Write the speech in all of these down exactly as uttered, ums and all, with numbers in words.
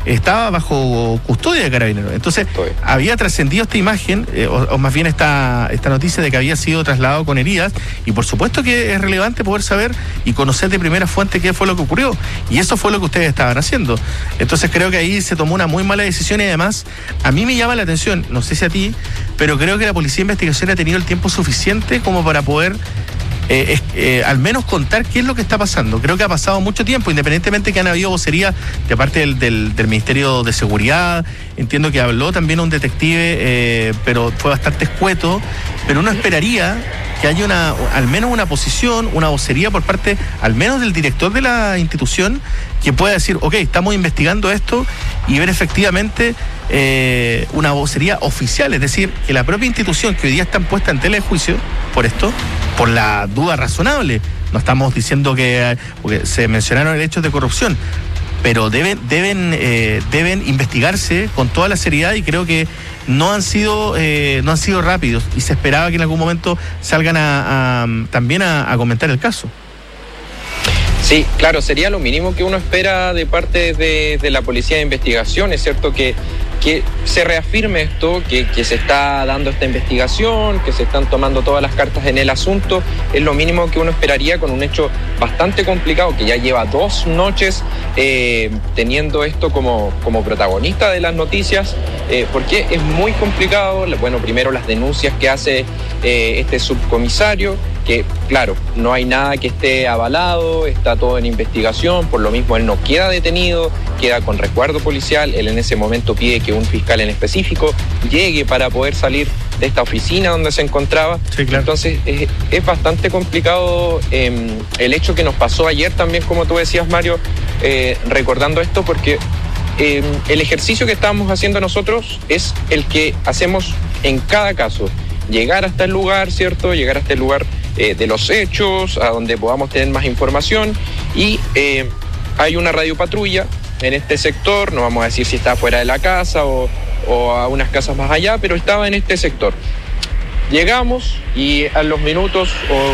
estaba bajo custodia de Carabineros. Entonces, Estoy. había trascendido esta imagen, eh, o, o más bien esta, esta noticia de que había sido trasladado con heridas, y por supuesto que es relevante poder saber y conocer de primera fuente qué fue lo que ocurrió, y eso fue lo que ustedes estaban haciendo. Entonces creo que ahí se tomó una muy mala decisión, y además a mí me llama la atención, no sé si a ti, pero creo que la Policía de Investigación ha tenido el tiempo suficiente como para poder Eh, eh, al menos contar qué es lo que está pasando. Creo que ha pasado mucho tiempo, independientemente que han habido vocerías de parte del, del, del Ministerio de Seguridad. Entiendo que habló también un detective, eh, pero fue bastante escueto. Pero uno esperaría que haya una, al menos una posición, una vocería por parte, al menos del director de la institución, que pueda decir, ok, estamos investigando esto, y ver efectivamente eh, una vocería oficial, es decir, que la propia institución que hoy día está puesta en tela de juicio por esto, por la duda razonable, no estamos diciendo que, porque se mencionaron hechos de corrupción, pero deben deben eh, deben investigarse con toda la seriedad, y creo que no han sido eh, no han sido rápidos, y se esperaba que en algún momento salgan a, a también a, a comentar el caso. Sí, claro, sería lo mínimo que uno espera de parte de, de la Policía de Investigación, es cierto que, que se reafirme esto, que, que se está dando esta investigación, que se están tomando todas las cartas en el asunto, es lo mínimo que uno esperaría con un hecho bastante complicado, que ya lleva dos noches eh, teniendo esto como, como protagonista de las noticias, eh, porque es muy complicado. Bueno, primero las denuncias que hace eh, este subcomisario, que claro, no hay nada que esté avalado, está todo en investigación, por lo mismo él no queda detenido, queda con resguardo policial. Él en ese momento pide que un fiscal en específico llegue para poder salir de esta oficina donde se encontraba. Sí, claro. Entonces es, es bastante complicado eh, el hecho que nos pasó ayer también, como tú decías, Mario, eh, recordando esto, porque eh, el ejercicio que estábamos haciendo nosotros es el que hacemos en cada caso. Llegar hasta el lugar, ¿cierto? Llegar hasta el lugar eh, de los hechos, a donde podamos tener más información, y eh, hay una radiopatrulla en este sector, no vamos a decir si está fuera de la casa o, o a unas casas más allá, pero estaba en este sector. Llegamos y a los minutos,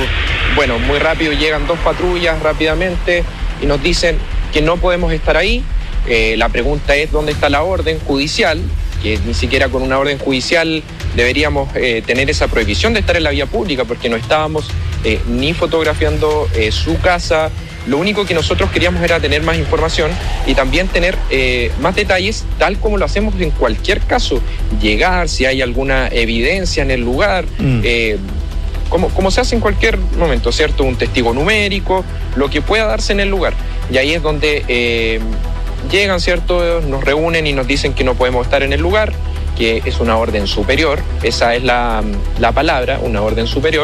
o bueno, muy rápido, llegan dos patrullas rápidamente y nos dicen que no podemos estar ahí. Eh, la pregunta es dónde está la orden judicial, que ni siquiera con una orden judicial deberíamos eh, tener esa prohibición de estar en la vía pública, porque no estábamos eh, ni fotografiando eh, su casa. Lo único que nosotros queríamos era tener más información y también tener eh, más detalles, tal como lo hacemos en cualquier caso. Llegar, si hay alguna evidencia en el lugar, mm. eh, como, como se hace en cualquier momento, ¿cierto? Un testigo numérico, lo que pueda darse en el lugar. Y ahí es donde eh, llegan, ¿cierto? Nos reúnen y nos dicen que no podemos estar en el lugar, que es una orden superior, esa es la, la palabra, una orden superior,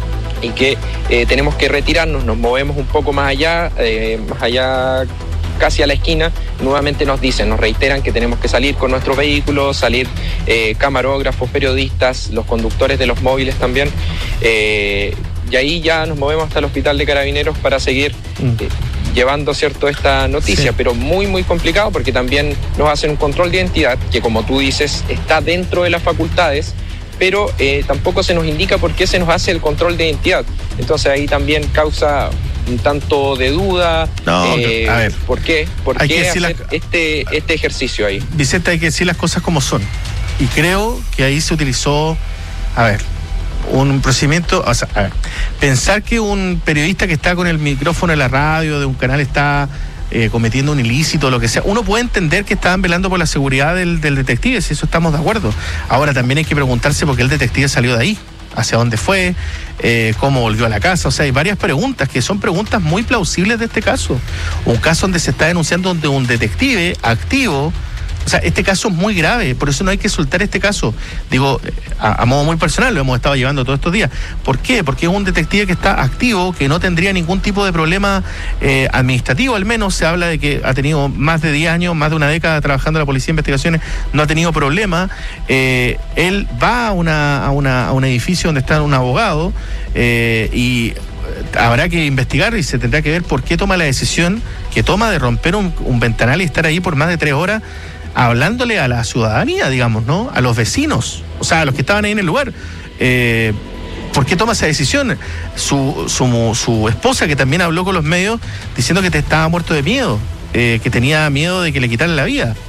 y que eh, tenemos que retirarnos. Nos movemos un poco más allá, eh, más allá casi a la esquina, nuevamente nos dicen, nos reiteran que tenemos que salir con nuestros vehículos, salir eh, camarógrafos, periodistas, los conductores de los móviles también, eh, y ahí ya nos movemos hasta el Hospital de Carabineros para seguir eh, llevando, ¿cierto?, esta noticia, sí. Pero muy, muy complicado, porque también nos hacen un control de identidad, que como tú dices, está dentro de las facultades, pero eh, tampoco se nos indica por qué se nos hace el control de identidad. Entonces ahí también causa un tanto de duda. No, eh, a ver. ¿Por qué? ¿Por qué hacer las... este, este ejercicio ahí? Vicente, hay que decir las cosas como son. Y creo que ahí se utilizó, a ver, un procedimiento, o sea, a ver, pensar que un periodista que está con el micrófono en la radio de un canal está eh, cometiendo un ilícito o lo que sea, uno puede entender que estaban velando por la seguridad del, del detective, si eso estamos de acuerdo. Ahora también hay que preguntarse por qué el detective salió de ahí, hacia dónde fue, eh, cómo volvió a la casa. O sea, hay varias preguntas que son preguntas muy plausibles de este caso. Un caso donde se está denunciando donde un detective activo. O sea, este caso es muy grave, por eso no hay que soltar este caso. Digo, a, a modo muy personal, lo hemos estado llevando todos estos días. ¿Por qué? Porque es un detective que está activo, que no tendría ningún tipo de problema eh, administrativo, al menos. Se habla de que ha tenido más de diez años, más de una década trabajando en la Policía de Investigaciones, no ha tenido problema. Eh, él va a, una, a, una, a un edificio donde está un abogado eh, y habrá que investigar y se tendrá que ver por qué toma la decisión que toma de romper un, un ventanal y estar ahí por más de tres horas hablándole a la ciudadanía, digamos, ¿no? A los vecinos, o sea, a los que estaban ahí en el lugar. Eh, ¿Por qué toma esa decisión? Su, su, su esposa, que también habló con los medios, diciendo que te estaba muerto de miedo, eh, que tenía miedo de que le quitaran la vida.